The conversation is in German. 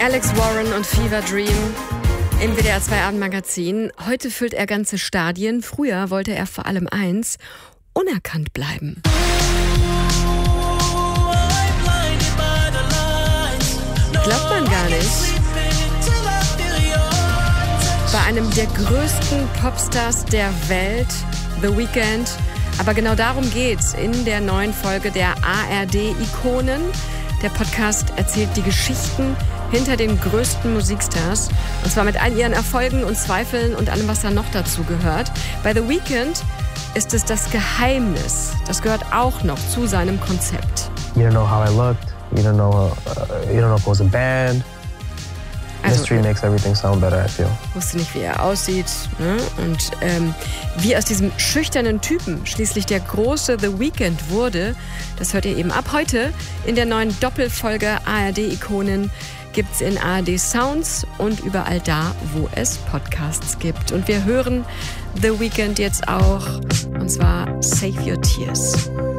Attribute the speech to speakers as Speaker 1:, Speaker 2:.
Speaker 1: Alex Warren und Fever Dream im WDR 2 Abendmagazin. Heute füllt er ganze Stadien. Früher wollte er vor allem eins: unerkannt bleiben. Glaubt man gar nicht. Bei einem der größten Popstars der Welt, The Weeknd. Aber genau darum geht's in der neuen Folge der ARD-Ikonen. Der Podcast erzählt die Geschichten hinter den größten Musikstars. Und zwar mit all ihren Erfolgen und Zweifeln und allem, was da noch dazu gehört. Bei The Weeknd ist es das Geheimnis. Das gehört auch noch zu seinem Konzept.
Speaker 2: You don't know how I looked. You don't know if it was a band. Mystery makes everything sound better, I feel.
Speaker 1: Wusste nicht, wie er aussieht. Ne? Und wie aus diesem schüchternen Typen schließlich der große The Weeknd wurde, das hört ihr eben ab heute in der neuen Doppelfolge ARD-Ikonen. Gibt's in ARD Sounds und überall da, wo es Podcasts gibt. Und wir hören The Weeknd jetzt auch, und zwar Save Your Tears.